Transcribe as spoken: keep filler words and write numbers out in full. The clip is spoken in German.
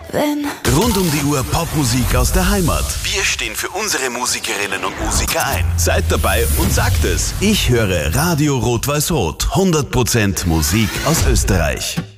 Wenn Rund um die Uhr Popmusik aus der Heimat. Wir stehen für unsere Musikerinnen und Musiker ein. Seid dabei und sagt es. Ich höre Radio Rot-Weiß-Rot. hundert Prozent Musik aus Österreich.